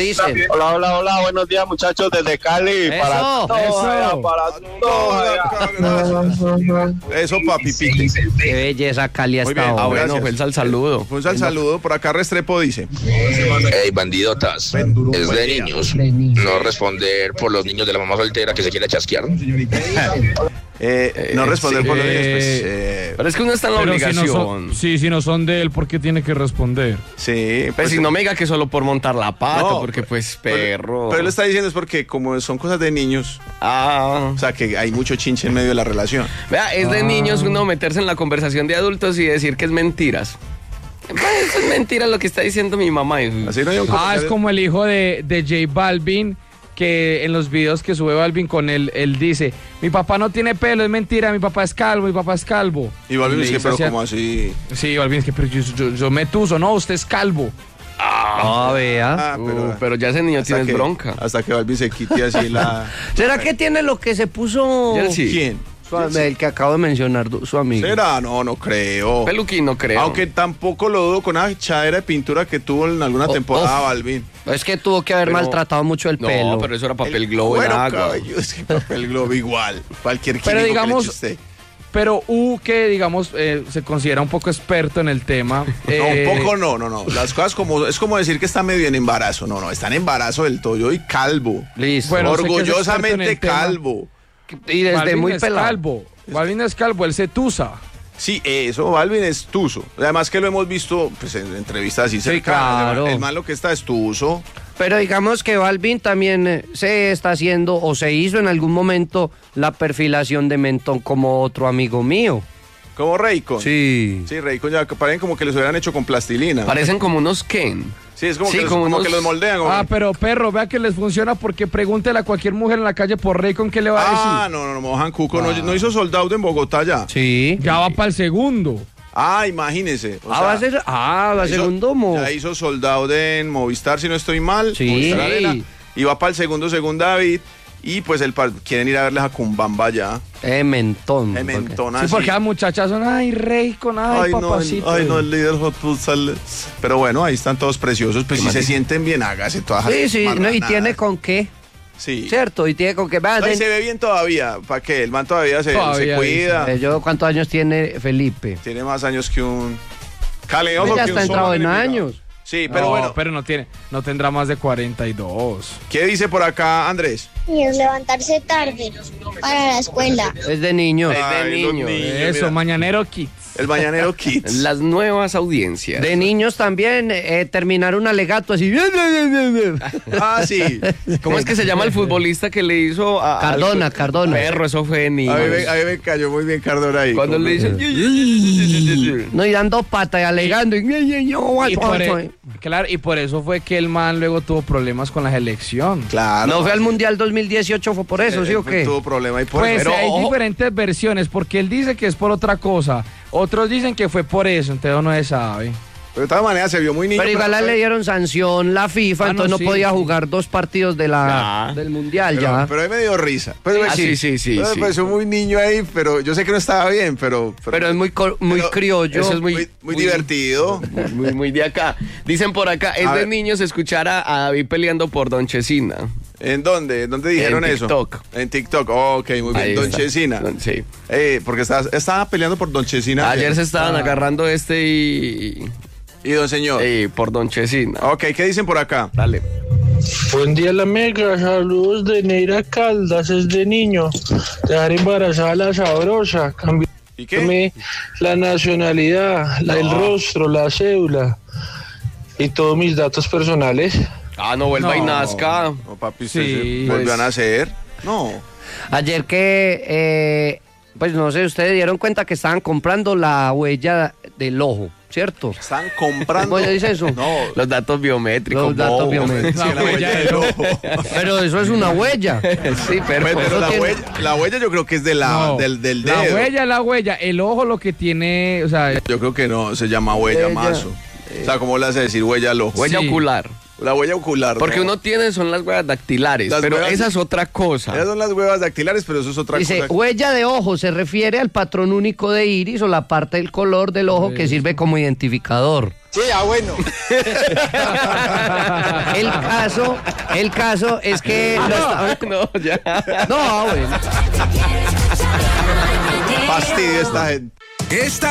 dicen? Hola, hola, hola, buenos días muchachos desde Cali. Eso, Para todos. Eso, papi, Pite. Qué belleza, Cali Muy hasta bien. ahora. Bueno, Bueno, fue el sal saludo. Fue un saludo. Por acá Restrepo dice. Hey, bandidotas, es de niños no responder por los niños de la mamá soltera que se quiere chasquear. No responder por los niños, pues. Pero es que uno está en la Pero obligación. si no son de él, ¿por qué tiene que responder? Sí, Pues si no me diga que solo por montar la pata, No, porque pues pero- perro. Pero él está diciendo es porque como son cosas de niños, Ah. o sea que hay mucho chinche en medio de la relación. Vea, es de niños uno meterse en la conversación de adultos y decir que es mentiras. Pues, eso es mentira lo que está diciendo mi mamá. Así no hay un Es comentario. como el hijo de J Balvin, que en los videos que sube Balvin con él dice, mi papá no tiene pelo, es mentira, mi papá es calvo, mi papá es calvo. Y Balvin le es que, dice pero así a- como así. Sí, Balvin es que pero yo me tuso, no, usted es calvo. Ah, vea. Ah, Pero ya ese niño tiene bronca. Hasta que Balvin se quite así la. ¿Será que tiene lo que se puso Jersey. ¿Quién? el que acabo de mencionar, su amigo? ¿Será? No creo. Peluquín no creo. Aunque tampoco lo dudo con esa echadera de pintura que tuvo en alguna temporada Balvin. Es que tuvo que haber Pero- maltratado mucho el No, pelo. pero eso era papel globo en Bueno, agua. caballo, es que papel globo igual. Cualquier Pero químico que le digamos- eche usted. Pero que digamos se considera un poco experto en el tema. No, un poco no. Las cosas es como decir que está medio en embarazo. No, está en embarazo del todo y calvo. Listo. Bueno, sé que es experto en Orgullosamente el tema. calvo. Y desde Balvin muy es pelado. calvo. Balvin es calvo, él se tusa. Sí, eso, Balvin es tuzo. Además que lo hemos visto pues, en entrevistas así cercanas. claro. El man lo que está es tuzo. Pero digamos que Balvin también se está haciendo o se hizo en algún momento la perfilación de mentón como otro amigo mío. Como Raycon. Sí. Sí, Raycon ya parecen como que los hubieran hecho con plastilina. Parecen como unos Ken. Sí, es como, Sí, que, como como unos- que los moldean. como- Ah, pero perro, vea que les funciona porque pregúntele a cualquier mujer en la calle por Raycon qué le va a decir. No, Mohan Cuco no hizo soldado en Bogotá ya. Sí. Ya va para el segundo. Imagínese. O Va sea, a ser. Va hizo- segundo mo. Ya hizo soldado en Movistar, si no estoy mal. Sí. Movistar Arena, y va para el segundo, según David. Y pues quieren ir a verles a Cumbamba ya. Mentón. Mentón Sí, así. porque las muchachas son, ay, Raycon, ay, papacito. el líder hot sale. Pero bueno, ahí están todos preciosos. Pues si se sienten bien, hágase todas Sí, las no, y marranadas. tiene con qué. Sí. ¿Cierto? Y tiene con qué. Vea, No, y se ve bien todavía. ¿Para qué? El man todavía se cuida. ¿Cuántos años tiene Felipe? Tiene más años que un caleoso. Ya que está un entrado en Solano años. Sí, pero bueno. Pero no tendrá más de 42. ¿Qué dice por acá Andrés? Y es levantarse tarde para la escuela. Es de niños. Es de Ay, los niños. niños, Eso, mira. Mañanero Kids. El Mañanero Kids. Las nuevas audiencias. De niños también terminar un alegato así. Sí. ¿Cómo es que se llama el futbolista que le hizo a Cardona, al- Cardona. Perro, eso fue de niños. A mí me cayó muy bien Cardona ahí. Cuando le dicen... No, y dando pata y alegando. Y por eso fue que el man luego tuvo problemas con la selección. Claro. No fue al Mundial 2018, fue por eso, ¿sí o qué? Tuvo problema y por Pues pero, hay ojo, diferentes versiones, porque él dice que es por otra cosa. Otros dicen que fue por eso, entonces no se sabe. pero de todas maneras se vio muy niño. Pero igual le dieron sanción la FIFA, Ah, no, entonces no sí, podía sí. jugar 2 partidos de del Mundial ya. Pero ahí me dio risa. Pues, Ah, sí. Me pareció muy niño ahí, pero yo sé que no estaba bien, pero Pero es muy pero criollo. eso es muy divertido. Muy de acá. Dicen por acá, es A de ver. niños escuchar a David peleando por Don Chesina. ¿En dónde? ¿Dónde dijeron En eso? TikTok. En TikTok. Ok, muy bien. Ahí Don está. Chesina. Sí. Porque estaba peleando por Don Chesina. Ayer se estaban agarrando y Y Don Señor. por Don Chesina. Ok, ¿qué dicen por acá? Dale. Buen día, la mega. Saludos de Neira Caldas, es de niño. Dejar embarazada a la sabrosa. ¿Y qué? Cambiarme la nacionalidad, el rostro, la cédula y todos mis datos personales. Ah, no vuelva y nazca. No, papi, Sí, ¿usted volvió a nacer? No. Ayer que, pues no sé, ustedes dieron cuenta que estaban comprando la huella del ojo, ¿cierto? Están comprando. ¿Cómo dice eso? No. Los datos biométricos. Los datos bobo. biométricos. Sí, la huella del ojo. Pero eso es una huella. Sí, pero Pero la huella yo creo que es de No, del dedo. la huella. El ojo lo que tiene, o sea, Yo creo que no, se llama huella mazo. O sea, ¿cómo le hace decir huella al ojo? huella Sí. ocular. La huella ocular. Porque no. uno tiene, son las huellas dactilares, Las pero huellas- esa es otra cosa. Esas son las huevas dactilares, pero eso es otra Dice, cosa. huella de ojo se refiere al patrón único de iris o la parte del color del ojo que sirve como identificador. Sí, bueno. El caso es que No, ya. no, bueno. Fastidio esta gente. Esta